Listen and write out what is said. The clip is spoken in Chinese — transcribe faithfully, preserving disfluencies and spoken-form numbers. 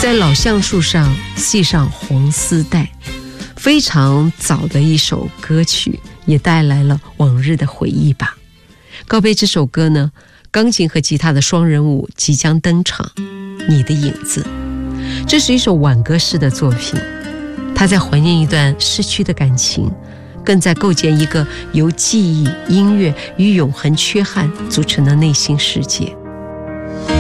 在老橡树上系上黄丝带，非常早的一首歌曲，也带来了往日的回忆吧。告别这首歌呢，钢琴和吉他的双人舞即将登场，你的影子。这是一首挽歌式的作品，他在怀念一段逝去的感情，更在构建一个由记忆、音乐与永恒缺憾组成的内心世界。